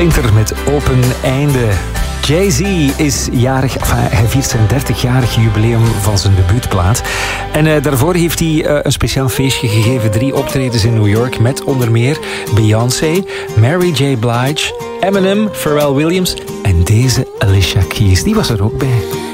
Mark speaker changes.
Speaker 1: Splinter met Open Einde. Jay-Z is jarig, hij viert zijn 30-jarig jubileum van zijn debuutplaat. En daarvoor heeft hij een speciaal feestje gegeven. 3 optredens in New York met onder meer Beyoncé, Mary J. Blige, Eminem, Pharrell Williams en deze Alicia Keys. Die was er ook bij.